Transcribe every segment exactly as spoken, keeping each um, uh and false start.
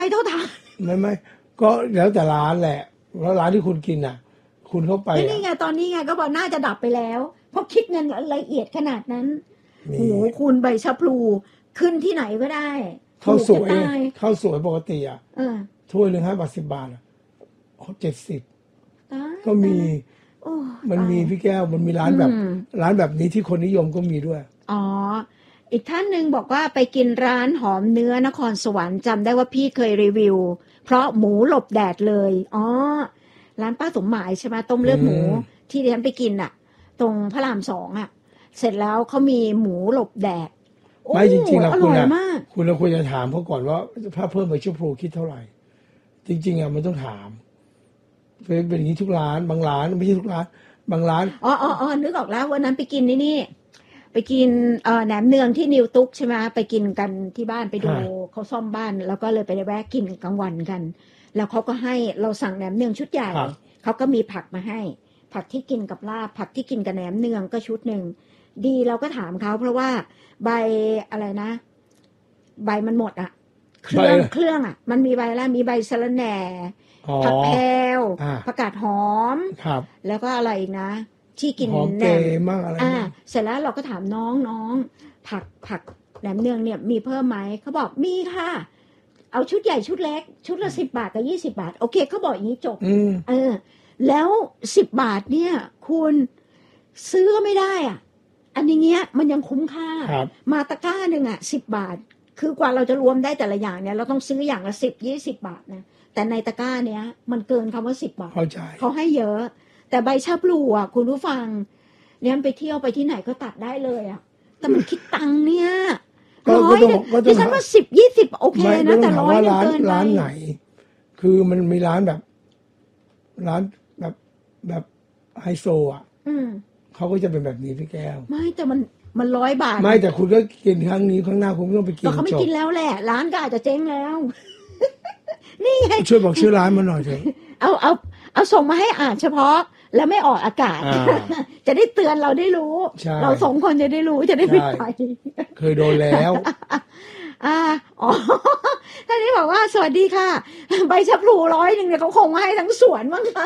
เท่าทานไม่ไม่ก็แล้วแต่ร้านแหละแล้วร้านที่คุณกินอ่ะคุณเข้าไปนี่ไงตอนนี้ไงก็บอกน่าจะดับไปแล้วเพราะคิดเงินละเอียดขนาดนั้นโอ้โหคุณใบชะพลูขึ้นที่ไหนก็ได้ข้าวสวยข้าวสวยปกติอ่ะถ้วยหนึ่งห้าบาทสิบบาทอ่ะเจ็ดสิบก็มีมันมีพี่แก้วมันมีร้านแบบร้านแบบนี้ที่คนนิยมก็มีด้วยอ๋ออีกท่านหนึ่งบอกว่าไปกินร้านหอมเนื้อนครสวรรค์จำได้ว่าพี่เคยรีวิวเพราะหมูหลบแดดเลยอ๋อร้านป้าสมหมายใช่ไหมต้มเลือดหมูที่ดิฉันไปกินอ่ะตรงพระรามสองอ่ะเสร็จแล้วเขามีหมูหลบแดดไม่จริงๆแล้วคุณนะคุณเราควรจะถามเขาก่อนว่าถ้าเพิ่มใบชะพลูคิดเท่าไหร่จริงๆอ่ะมันต้องถามเป็นอย่างนี้ทุกร้านบางร้านไม่ใช่ทุกร้านบางร้านอ๋ออ๋อนึกออกแล้ววันนั้นไปกินนี่นี่ไปกินเอ่อแหนมเนืองที่นิวตุกใช่ไหมไปกินกันที่บ้านไปดูเขาซ่อมบ้านแล้วก็เลยไปแวะกินกลางวันกันแล้วเขาก็ให้เราสั่งแหนมเนืองชุดใหญ่เขาก็มีผักมาให้ผักที่กินกับลาบผักที่กินกับแหนมเนืองก็ชุดหนึ่งดีเราก็ถามเขาเพราะว่าใบอะไรนะใบมันหมดอ่ะเครื่องเครื่องอ่ะมันมีใบอะไรมีใบสะระแหน่ผักแพรวผักกาดหอมแล้วก็อะไรอีกนะที่กินแหนมมากอะไรอ่าเสร็จแล้วเราก็ถามน้องน้องผักผักแหนมเนืองเนี่ยมีเพิ่มไหมเขาบอกมีค่ะเอาชุดใหญ่ชุดเล็กชุดละสิบบาทกับยี่สิบาทโอเคเขาบอกอย่างนี้จบเออแล้วสิบบาทเนี่ยคุณซื้อก็ไม่ได้อ่ะอันนี้เงี้ยมันยังคุ้มค่ามาตะกร้าหนึ่งอ่ะสิบบาทคือกว่าเราจะรวมได้แต่ละอย่างเนี่ยเราต้องซื้ออย่างละสิบยี่สิบบาทนะแต่ในตะกร้าเนี้ยมันเกินคำว่าสิบบาทเขาให้เยอะแต่ใบชะพลูอ่ะคุณผู้ฟังเนี่ยไปเที่ยวไปที่ไหนก็ตัดได้เลยอ่ะแต่มันคิดตังค์เนี่ยร้อยเนี่ยดิฉันว่าสิบยี่สิบโอเคนะแต่ร้อยเนี่ยเกินไปร้านไหนคือมันมีร้านแบบร้านแบบแบบไฮโซอ่ะเขาก็จะเป็นแบบนี้พี่แก้วไม่แต่มันมันร้อยบาทไม่แต่คุณก็กินครั้งนี้ครั้งหน้าคุณไม่ต้องไปกินแต่เขาไม่กินแล้วแหละร้านก็อาจจะเจ๊งแล้วนี่ไงช่วยบอกชื่อร้านมาหน่อยเถอะเอาเอาเอาส่งมาให้อ่านเฉพาะแล้วไม่ออกอากาศจะได้เตือนเราได้รู้เราสองคนจะได้รู้จะได้ไม่ไปเคยโดนแล้วอ่าอ๋อท่านนี้บอกว่าสวัสดีค่ะใบชะพลูร้อยหนึ่งเนี่ยเขาคงมาให้ทั้งสวนมั้งค่ะ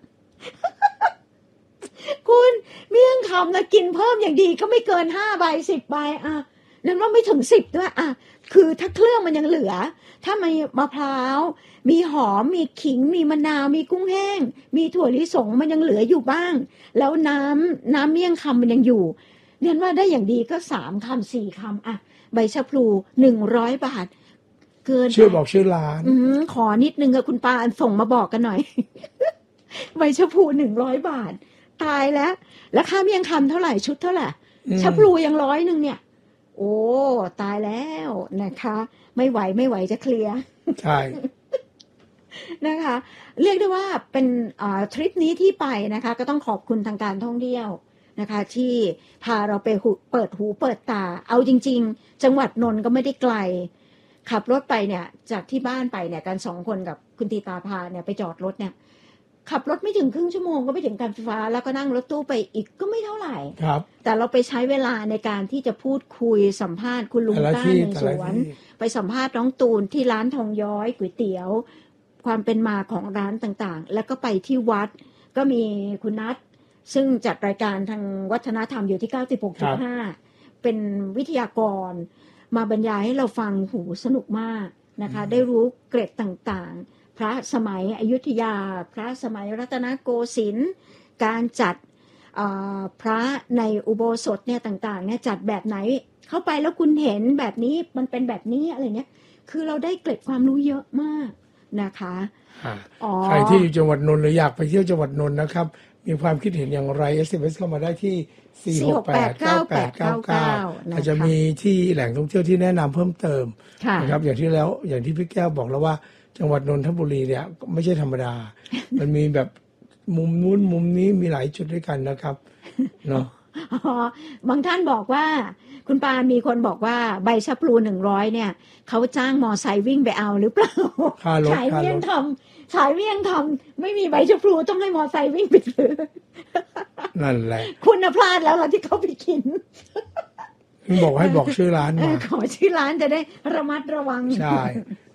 คุณเมี่ยงคำนะกินเพิ่มอย่างดีก็ไม่เกินห้าใบสิบใบอ่ะนั่นว่าไม่ถึงสิบด้วยอ่ะคือถ้าเครื่องมันยังเหลือถ้ามีมะพร้าวมีหอมมีขิงมีมะนาวมีกุ้งแห้งมีถั่วลิสงมันยังเหลืออยู่บ้างแล้วน้ำน้ำเมี่ยงคำมันยังอยู่เนี่ยว่าได้อย่างดีก็สามคำสี่คำอ่ะใบชะพลูหนึ่งร้อยบาทเกินช่วยบอกชื่อร้านอืมขอนิดนึงค่ะคุณปาส่งมาบอกกันหน่อย ใบชะพลูหนึ่งร้อยบาทตายแล้วแล้วค่าเมี่ยงคำเท่าไหร่ชุดเท่าไหร่ชะพลูยังร้อยหนึ่งเนี่ยโอ้ตายแล้วนะคะไม่ไหวไม่ไหวจะเคลียร์ใช่นะคะเรียกได้ว่าเป็นทริปนี้ที่ไปนะคะก็ต้องขอบคุณทางการท่องเที่ยวนะคะที่พาเราไปเปิดหูเปิดตาเอาจริงๆจังหวัดนนท์ก็ไม่ได้ไกลขับรถไปเนี่ยจากที่บ้านไปเนี่ยกันสองคนกับคุณตีตาพาเนี่ยไปจอดรถเนี่ยขับรถไม่ถึงครึ่งชั่วโมงก็ไปถึงการไฟฟ้าแล้วก็นั่งรถตู้ไปอีกก็ไม่เท่าไหร่ครับแต่เราไปใช้เวลาในการที่จะพูดคุยสัมภาษณ์คุณลุงป้าในสวนไปสัมภาษณ์น้องตูนที่ร้านทองย้อยก๋วยเตี๋ยวความเป็นมาของร้านต่างๆแล้วก็ไปที่วัดก็มีคุณนัทซึ่งจัดรายการทางวัฒนธรรมอยู่ที่ เก้าสิบหกจุดห้า เป็นวิทยากรมาบรรยายให้เราฟังหูสนุกมากนะคะได้รู้เกร็ดต่างๆพระสมัยอยุธยาพระสมัยรัตนโกสินทร์การจัดพระในอุโบสถเนี่ยต่างๆเนี่ยจัดแบบไหนเข้าไปแล้วคุณเห็นแบบนี้มันเป็นแบบนี้อะไรเนี้ยคือเราได้เกร็ดความรู้เยอะมากนะคะใครที่อยู่จังหวัดนนท์หรืออยากไปเที่ยวจังหวัดนนท์นะครับมีความคิดเห็นอย่างไร เอส เอ็ม เอส เข้ามาได้ที่สี่ หก แปด เก้า แปด เก้า เก้าอาจจะมีที่แหล่งท่องเที่ยวที่แนะนำเพิ่มเติมนะครับอย่างที่แล้วอย่างที่พี่แก้วบอกแล้วว่าจังหวัดนนทบุรีเนี่ยไม่ใช่ธรรมดา มันมีแบบมุมนู้นมุมนี้มีหลายจุดด้วยกันนะครับเนาะบางท่านบอกว่าคุณปามีคนบอกว่าใบชะพลูหนึ่งร้อยเนี่ยเขาจ้างมอไซค์วิ่งไปเอาหรือเปล่าขายเมี่ยงทำขายเมี่ยงทำไม่มีใบชะพลูต้องให้มอไซค์วิ่งไปซื้อนั่นแหละคุณพลาดแล้วล่ะที่เขาไปกินบอกให้บอกชื่อร้านมาขอชื่อร้านจะได้ระมัดระวังใช่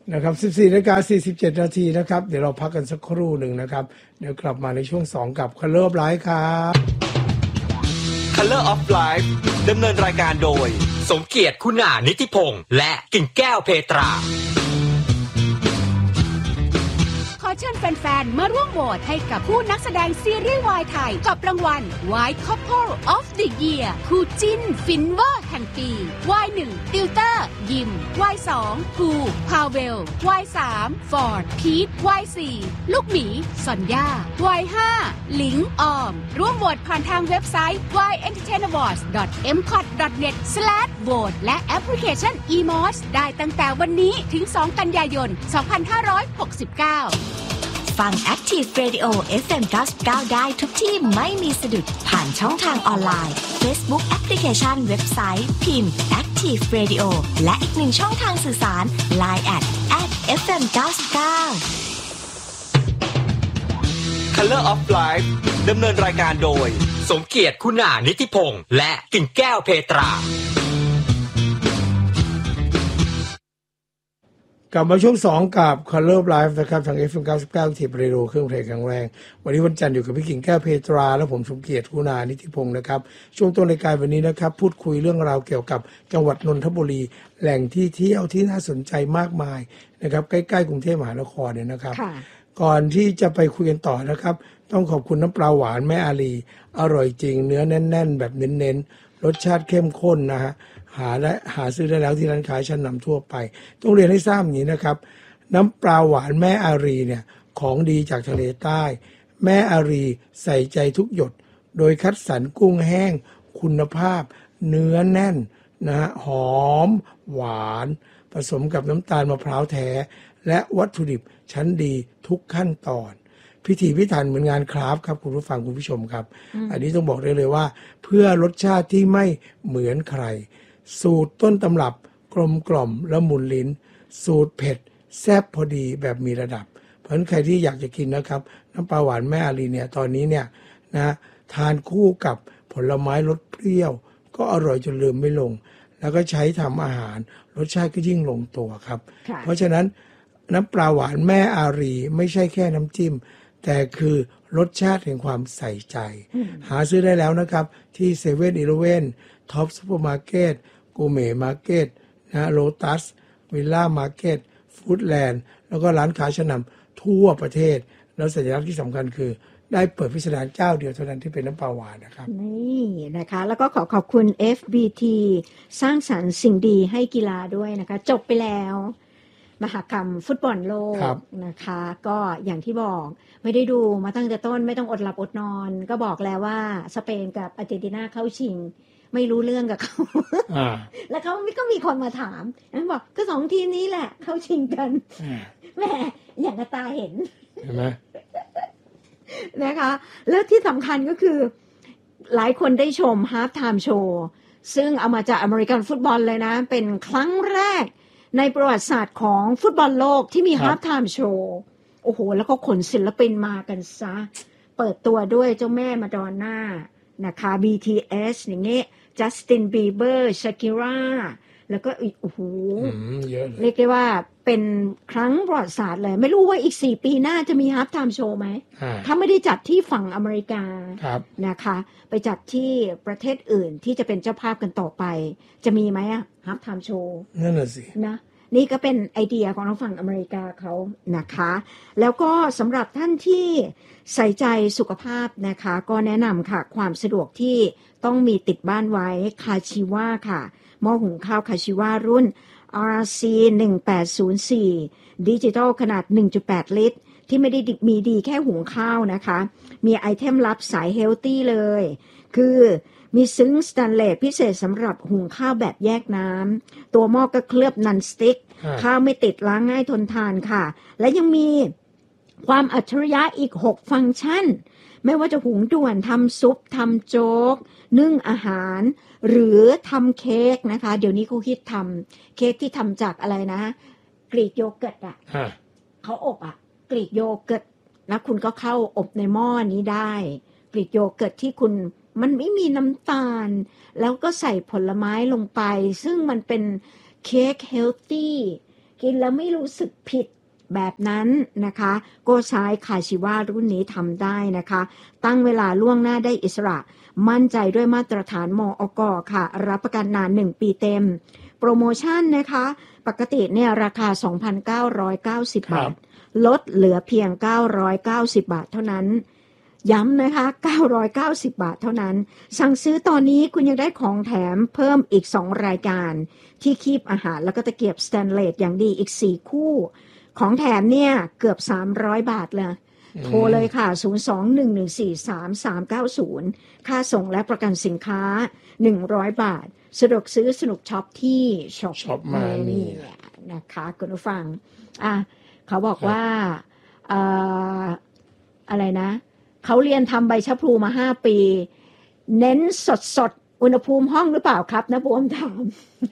นะครับ สิบสี่นาฬิกาสี่สิบเจ็ด นาทีนะครับเดี๋ยวเราพักกันสักครู่หนึ่งนะครับเดี๋ยวกลับมาในช่วงสองกับ Color of Life ครับ Color of Life ดำเนินรายการโดยสมเกียรติคุณานิติพงษ์และกิ่งแก้วเพตราขอเชิญแฟนๆมาร่วมโหวตให้กับผู้นักแสดงซีรีส์วายไทยกับรางวัล White Couple of the Year คู่จิ้นฟินเวอร์แห่งปี วาย หนึ่ง ติวเตอร์ ยิม วาย สอง ภูพาเวล วาย สาม ฟอร์ด พีท วาย สี่ ลูกหมีซอนย่า วาย ห้า หลิง ออม ร่วมโหวตผ่านทางเว็บไซต์ วาย เอ็นเตอร์เทน อวอร์ดส์ ดอท เอ็ม คอท ดอท เน็ต สแลช โหวต และแอปพลิเคชัน อี มอส ได้ตั้งแต่วันนี้ถึง สอง กันยายน สองพันห้าร้อยหกสิบเก้าฟัง Active Radio เอฟ เอ็ม เก้าสิบเก้า ได้ทุกที่ไม่มีสะดุดผ่านช่องทางออนไลน์ Facebook Application เว็บไซต์พิมพ์ Active Radio และอีกหนึ่งช่องทางสื่อสาร ไลน์ แอท แอท เอฟ เอ็ม เก้าสิบเก้า Color of Life ดำเนินรายการโดยสมเกียรติคุณานิติพงษ์และกิ่งแก้วเพตรากลับมาช่วงสองกับ Color of Life นะครับทาง เอฟ เอ็ม เก้าสิบเก้า ทีเรดิโอเครื่องเพลงแข็งแรงวันนี้วันจันทร์อยู่กับพี่กิ่งแก้วเพตราและผมสมเกียรติคุณานิติพงศ์นะครับช่วงต้นรายการวันนี้นะครับพูดคุยเรื่องราวเกี่ยวกับจังหวัดนนทบุรีแหล่งที่เที่ยวที่น่าสนใจมากมายนะครับใกล้ๆกรุงเทพมหานครเนี่ยนะครับก่อนที่จะไปคุยกันต่อนะครับต้องขอบคุณน้ำปลาหวานแม่อาลีอร่อยจริงเนื้อแน่นๆแบบเน้นๆรสชาติเข้มข้นนะฮะหาได้หาซื้อได้แล้วที่ร้านขายชั้นนำทั่วไปต้องเรียนให้ทราบอย่างนี้นะครับน้ำปลาหวานแม่อารีเนี่ยของดีจากทะเลใต้แม่อารีใส่ใจทุกหยดโดยคัดสรรกุ้งแห้งคุณภาพเนื้อแน่นนะฮะหอมหวานผสมกับน้ำตาลมะพร้าวแท้และวัตถุดิบชั้นดีทุกขั้นตอนพิถีพิถันเหมือนงานคราฟครับคุณผู้ฟังคุณผู้ชมครับ อ, อันนี้ต้องบอกได้เลยว่าเพื่อรสชาติที่ไม่เหมือนใครสูตรต้นตำรับกลมกล่อมละมุนลิ้นสูตรเผ็ดแซ่บพอดีแบบมีระดับเพราะฉะนั้นใครที่อยากจะกินนะครับน้ำปลาหวานแม่อารีเนี่ยตอนนี้เนี่ยนะทานคู่กับผลไม้รสเปรี้ยวก็อร่อยจนลืมไม่ลงแล้วก็ใช้ทำอาหารรสชาติก็ยิ่งลงตัวครับเพราะฉะนั้นน้ำปลาหวานแม่อารีไม่ใช่แค่น้ำจิ้มแต่คือรสชาติแห่งความใส่ใจหาซื้อได้แล้วนะครับที่เซเว่นอีเลฟเว่นท็อปซูเปอร์มาร์เก็ตกูเม่มาร์เก็ตนะโลตัสวิลล่ามาร์เก็ตฟู้ดแลนด์แล้วก็ร้านค้าชั้นนำทั่วประเทศแล้วสัญลักษณ์ที่สำคัญคือได้เปิดพิสดารเจ้าเดียวเท่านั้นที่เป็นน้ำปลาหวานนะครับนี่นะคะแล้วก็ขอขอบคุณ เอฟ บี ที สร้างสรรค์สิ่งดีให้กีฬาด้วยนะคะจบไปแล้วมหกรรมฟุตบอลโลกนะคะก็อย่างที่บอกไม่ได้ดูมาตั้งแต่ต้นไม่ต้องอดหลับอดนอนก็บอกแล้วว่าสเปนกับอาร์เจนตินาเข้าชิงไม่รู้เรื่องกับเขา แล้วเขาก็มีคนมาถามนั้นบอกก็สองทีมนี้แหละเข้าชิงกันแหมอย่างกระตาเห็นเห็นไหมนะคะแล้วที่สำคัญก็คือหลายคนได้ชมฮาล์ฟไทม์โชว์ซึ่งเอามาจากอเมริกันฟุตบอลเลยนะเป็นครั้งแรกในประวัติศาสตร์ของฟุตบอลโลกที่มีฮาล์ฟไทม์โชว์โอ้โหแล้วก็ขนศิลปินมากันซะเปิดตัวด้วยเจ้าแม่มาดอนน่านะคะ บี ที เอส อย่างเงี้ยจัสตินบีเบอร์ชาคิราแล้วก็โอ้โหเรียกได้ว่าเป็นครั้งประวัติศาสตร์เลยไม่รู้ว่าอีกสี่ปีหน้าจะมีฮาล์ฟไทม์โชว์ไหมถ้าไม่ได้จัดที่ฝั่งอเมริกานะคะไปจัดที่ประเทศอื่นที่จะเป็นเจ้าภาพกันต่อไปจะมีไหมอะฮาล์ฟไทม์โชว์นั่นน่ะสินะนี่ก็เป็นไอเดียของทางฝั่งอเมริกาเขานะคะแล้วก็สำหรับท่านที่ใส่ใจสุขภาพนะคะก็แนะนำค่ะความสะดวกที่ต้องมีติดบ้านไว้คาชิวาค่ะหม้อหุงข้าวคาชิวารุ่น อาร์ ซี หนึ่งแปดศูนย์สี่ ดิจิตอลขนาด หนึ่งจุดแปด ลิตรที่ไม่ได้มีดีแค่หุงข้าวนะคะมีไอเทมลับสายเฮลตี้เลยคือมีซึ้งสแตนเลสพิเศษสำหรับหุงข้าวแบบแยกน้ำตัวหม้อก็เคลือบนันสติ๊กข้าวไม่ติดล้างง่ายทนทานค่ะและยังมีความอัจฉริยะอีกหกฟังก์ชันไม่ว่าจะหุงด่วนทำซุปทำโจ๊กนึ่งอาหารหรือทำเค้กนะคะเดี๋ยวนี้เขาคิดทำเค้กที่ทำจากอะไรนะกรีกโยเกิร์ตอ่ะเขาอบอ่ะกรีกโยเกิร์ตแล้วคุณก็เข้าอบในหม้อนี้ได้กรีกโยเกิร์ตที่คุณมันไม่มีน้ำตาลแล้วก็ใส่ผลไม้ลงไปซึ่งมันเป็นเค้กเฮลตี้กินแล้วไม่รู้สึกผิดแบบนั้นนะคะก็ใช้คาชิวารุ่นนี้ทำได้นะคะตั้งเวลาล่วงหน้าได้อิสระมั่นใจด้วยมาตรฐานมอก.ค่ะรับประกันนานหนึ่งปีเต็มโปรโมชั่นนะคะปกติเนี่ยราคา สองพันเก้าร้อยเก้าสิบ บาทลดเหลือเพียงเก้าร้อยเก้าสิบบาทเท่านั้นย้ำนะคะเก้าร้อยเก้าสิบบาทเท่านั้นสั่งซื้อตอนนี้คุณยังได้ของแถมเพิ่มอีกสองรายการที่คีบอาหารแล้วก็ตะเกียบสแตนเลสอย่างดีอีกสี่คู่ของแถมเนี่ยเกือบสามร้อยบาทเลยโทรเลยค่ะศูนย์ สอง หนึ่ง หนึ่ง สี่ สาม สาม เก้า ศูนย์ค่าส่งและประกันสินค้าหนึ่งร้อยบาทสะดวกซื้อสนุกช็อปที่ช็อปช็อปมานี่นะคะคุณผู้ฟังอ่ะเขาบอกว่าเอ่ออะไรนะเขาเรียนทำใบชะพลูมาห้าปีเน้นสดสดอุณหภูมิห้องหรือเปล่าครับนะบวมถาม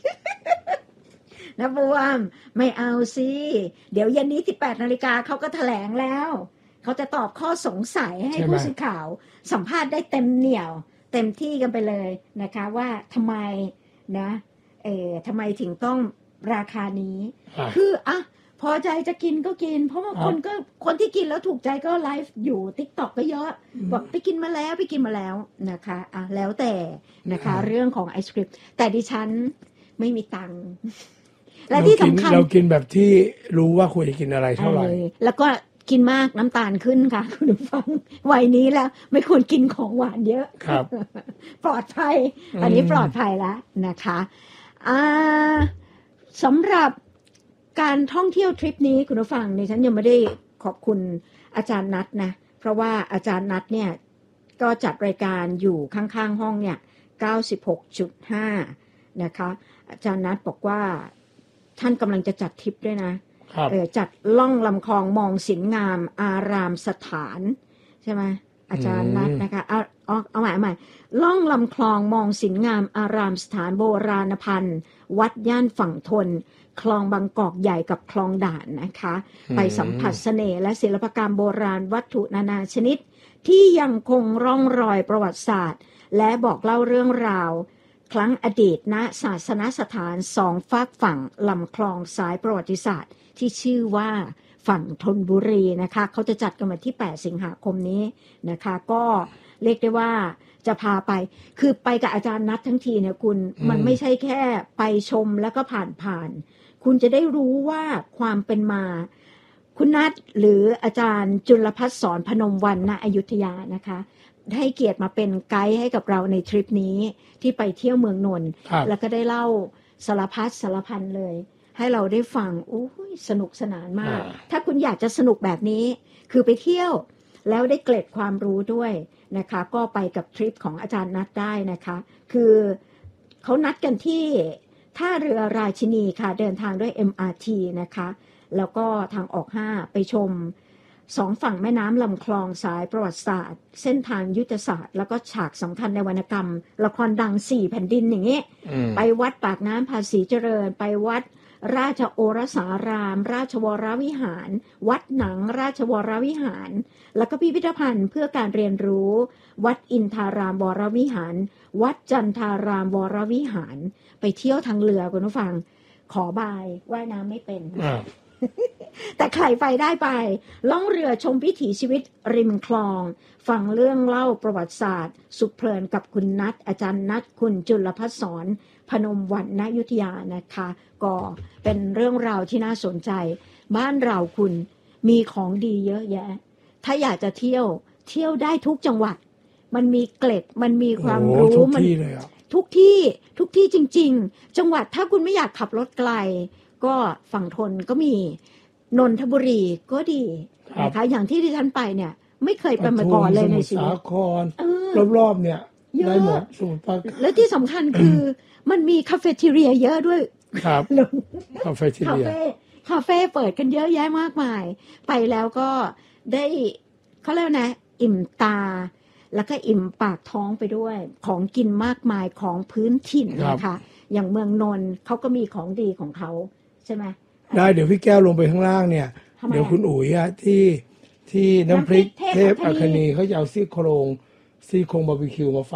นะบวมไม่เอาสิเดี๋ยวเย็นนี้สิบแปดนาฬิกาเขาก็แถลงแล้วเขาจะตอบข้อสงสัยให้ผู้สื่อข่าวสัมภาษณ์ได้เต็มเหนี่ยวเต็มที่กันไปเลยนะคะว่าทำไมนะเออทำไมถึงต้องราคานี้คืออ่ะพอใจจะกินก็กินเพราะว่าคนก็คนที่กินแล้วถูกใจก็ไลฟ์อยู่ TikTok ก็เยอะบอกไปกินมาแล้วไปกินมาแล้วนะคะอ่ะแล้วแต่นะคะเรื่องของไอศกรีมแต่ดิฉันไม่มีตังค์และที่สำคัญเรากินแบบที่รู้ว่าควรจะกินอะไรเท่าไหร่แล้วก็กินมากน้ำตาลขึ้นค่ะคุณผู้ฟังวัยนี้แล้วไม่ควรกินของหวานเยอะครับปลอดภัยอันนี้ปลอดภัยแล้วนะคะอ่าสำหรับการท่องเที่ยวทริปนี้คุณผู้ฟังเนี่ยฉันยังไม่ได้ขอบคุณอาจารย์นัทนะเพราะว่าอาจารย์นัทเนี่ยก็จัดรายการอยู่ข้างๆห้องเนี่ย เก้าสิบหกจุดห้า นะคะอาจารย์นัทบอกว่าท่านกำลังจะจัดทริปด้วยนะเออจัดล่องลำคลองมองสินงามอารามสถานใช่ไหมอาจารย์นัทนะคะเอาเอาเอาใหม่เอาใหม่ล่องลำคลองมองสินงามอารามสถานโบราณพันธ์วัดย่านฝั่งทนคลองบางกอกใหญ่กับคลองด่านนะคะไปสัมผัสเสน่ห์และศิลปกรรมโบราณวัตถุนานาชนิดที่ยังคงร่องรอยประวัติศาสตร์และบอกเล่าเรื่องราวครั้งอดีตณศาสนสถานสองฝากฝั่งลำคลองสายประวัติศาสตร์ที่ชื่อว่าฝั่งธนบุรีนะคะเขาจะจัดกันวันที่แปดสิงหาคมนี้นะคะก็เรียกได้ว่าจะพาไปคือไปกับอาจารย์นัททั้งทีเนี่ยคุณมันไม่ใช่แค่ไปชมแล้วก็ผ่านผ่านคุณจะได้รู้ว่าความเป็นมาคุณนัทหรืออาจารย์จุลภัทรสอนพนมวรรณณอยุธยานะคะให้เกียรติมาเป็นไกด์ให้กับเราในทริปนี้ที่ไปเที่ยวเมืองนนท์แล้วก็ได้เล่าสารพัดสารพันเลยให้เราได้ฟังโอ้ยสนุกสนานมากถ้าคุณอยากจะสนุกแบบนี้คือไปเที่ยวแล้วได้เกร็ดความรู้ด้วยนะคะก็ไปกับทริปของอาจารย์นัทได้นะคะคือเขานัดกันที่ท่าเรือราชินีค่ะเดินทางด้วย เอ็ม อาร์ ที นะคะแล้วก็ทางออกห้าไปชมสองฝั่งแม่น้ำลำคลองสายประวัติศาสตร์เส้นทางยุทธศาสตร์แล้วก็ฉากสำคัญในวรรณกรรมละครดังสี่แผ่นดินอย่างนี้ไปวัดปากน้ำภาษีเจริญไปวัดราชโอรสาราม ราชวรวิหารวัดหนังราชวรวิหารแล้วก็พิพิธภัณฑ์เพื่อการเรียนรู้วัดอินทารามวรวิหารวัดจันทารามวรวิหารไปเที่ยวทางเรือคุณผู้ฟังขอบายว่ายน้ำไม่เป็น แต่ใครไปได้ไปล่องเรือชมวิถีชีวิตริมคลองฟังเรื่องเล่าประวัติศาสตร์สุขเพลินกับคุณนัทอาจารย์นัทคุณจุลภัทรสอนพนมวรรณณอยุธยานะคะก็เป็นเรื่องราวที่น่าสนใจบ้านเราคุณมีของดีเยอะแยะถ้าอยากจะเที่ยวเที่ยวได้ทุกจังหวัดมันมีเกล็ดมันมีความรู้มันทุกที่ทุกที่จริงๆจังหวัดถ้าคุณไม่อยากขับรถไกลก็ฝั่งทนก็มีนนทบุรีก็ดีนะคะอย่างที่ที่ฉันไปเนี่ยไม่เคยไปมาก่อนเลยในชีวิตสาครรอบๆเนี่ยได้หมดสมุทรปราการแล้วที่สำคัญคือมันมีคาเฟ่ทีเรียเยอะด้วยครับคาเฟ่ทีเรียคาเฟ่เปิดกันเยอะแยะมากมายไปแล้วก็ได้เขาเรียกนะอิ่มตาแล้วก็อิ่มปากท้องไปด้วยของกินมากมายของพื้นถิ่นนะคะอย่างเมืองนนท์เขาก็มีของดีของเขาใช่ไหมได้เดี๋ยวพี่แก้วลงไปข้างล่างเนี่ยเดี๋ยวคุณอุ๋ยอะที่ที่น้ำพริกเทพอัคนีเขาจะเอาซี่โครงซี่โครงบาร์บีคิวมาฝากเขา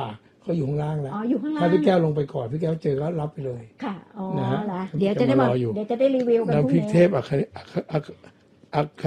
เขาอยู่ข้างล่างแล้วอ๋ออยู่ข้างล่างถ้าพี่แก้วลงไปก่อนพี่แก้วเจอก็รับไปเลยค่ะอ๋อนะฮะละเดี๋ยวจะได้มาจะมารออยู่เดี๋ยวจะได้รีวิวกันพรุ่งน้ำพริกนี้เทพอัคอัคอัค